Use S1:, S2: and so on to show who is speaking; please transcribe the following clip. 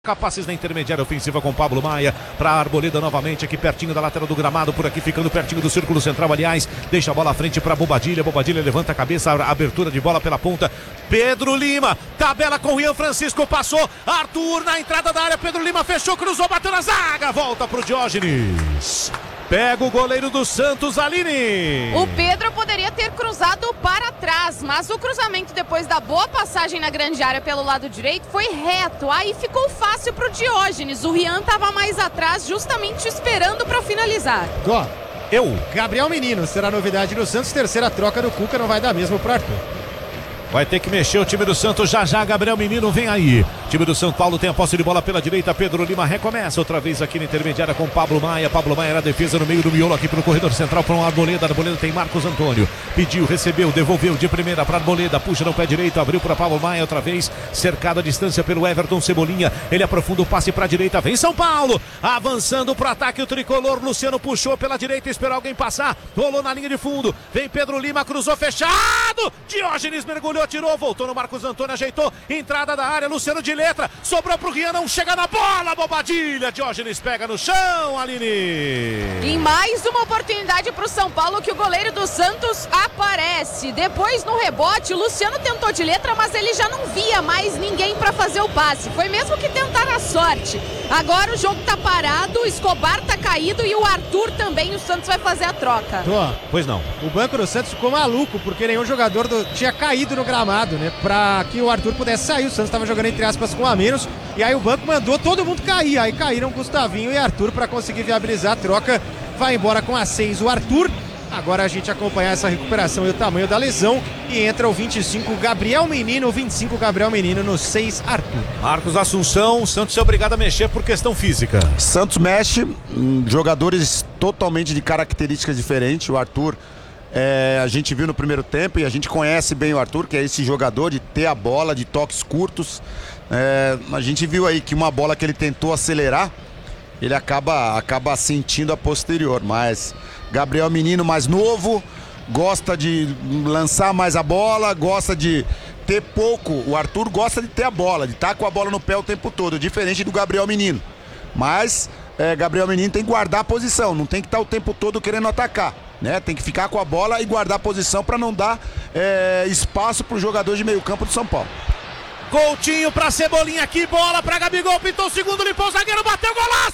S1: Capazes na intermediária ofensiva com Pablo Maia para Arboleda novamente aqui pertinho da lateral do gramado, por aqui ficando pertinho do círculo central, aliás, deixa a bola à frente para Bobadilha, levanta a cabeça, a abertura de bola pela ponta, Pedro Lima, tabela com o Rian Francisco, passou, Arthur na entrada da área, Pedro Lima fechou, cruzou, bateu na zaga, volta pro Diógenes. Pega o goleiro do Santos, Aline.
S2: O Pedro poderia ter cruzado para trás, mas o cruzamento depois da boa passagem na grande área pelo lado direito foi reto. Aí ficou fácil para o Diógenes. O Rian estava mais atrás, justamente esperando para finalizar.
S3: Gabriel Menino será novidade no Santos. Terceira troca do Cuca, não vai dar mesmo para Arthur.
S1: Vai ter que mexer o time do Santos já, Gabriel Menino vem aí. Time do São Paulo tem a posse de bola pela direita, Pedro Lima recomeça outra vez aqui na intermediária com Pablo Maia era a defesa no meio do miolo aqui pro corredor central para um Arboleda tem Marcos Antônio, pediu, recebeu, devolveu de primeira para Arboleda, puxa no pé direito, abriu para Pablo Maia outra vez, cercado a distância pelo Everton Cebolinha, ele aprofunda o passe para a direita, vem São Paulo, avançando pro ataque o tricolor, Luciano puxou pela direita, esperou alguém passar, rolou na linha de fundo, vem Pedro Lima, cruzou fechado, Diógenes mergulhou, tirou, voltou no Marcos Antônio, ajeitou, entrada da área, Luciano de letra, sobrou pro Rian, não chega na bola, Bobadilha, Diógenes pega no chão, Aline.
S2: E mais uma oportunidade pro São Paulo que o goleiro do Santos aparece. Depois no rebote, o Luciano tentou de letra, mas ele já não via mais ninguém para fazer o passe. Foi mesmo que tentar a sorte. Agora o jogo tá parado, o Escobar tá caído e o Arthur também, o Santos vai fazer a troca.
S1: Pois não.
S3: O banco do Santos ficou maluco, porque nenhum jogador tinha caído no gramado, né? Pra que o Arthur pudesse sair. O Santos estava jogando entre aspas com a menos. E aí o banco mandou todo mundo cair. Aí caíram Gustavinho e Arthur para conseguir viabilizar a troca. Vai embora com a 6 o Arthur. Agora a gente acompanhar essa recuperação e o tamanho da lesão. E entra o 25 Gabriel Menino, 25 Gabriel Menino no 6 Arthur.
S1: Marcos Assunção, o Santos é obrigado a mexer por questão física.
S4: Santos mexe, jogadores totalmente de características diferentes. O Arthur, a gente viu no primeiro tempo e a gente conhece bem o Arthur, que é esse jogador de ter a bola, de toques curtos. A gente viu aí que uma bola que ele tentou acelerar, ele acaba sentindo a posterior, mas Gabriel Menino mais novo, gosta de lançar mais a bola, gosta de ter pouco, o Arthur gosta de ter a bola, de estar com a bola no pé o tempo todo, diferente do Gabriel Menino, mas Gabriel Menino tem que guardar a posição, não tem que estar o tempo todo querendo atacar, né? Tem que ficar com a bola e guardar a posição para não dar espaço para o jogador de meio campo do São Paulo.
S1: Coutinho pra Cebolinha aqui, bola pra Gabigol, pintou o segundo, limpou o zagueiro, bateu, golaço!